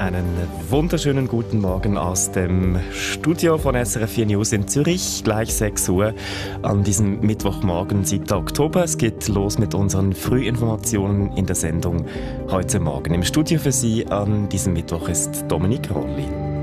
Einen wunderschönen guten Morgen aus dem Studio von SRF 4 News in Zürich, gleich 6 Uhr an diesem Mittwochmorgen, 7. Oktober. Es geht los mit unseren Frühinformationen in der Sendung heute Morgen. Im Studio für Sie an diesem Mittwoch ist Dominik Rolli.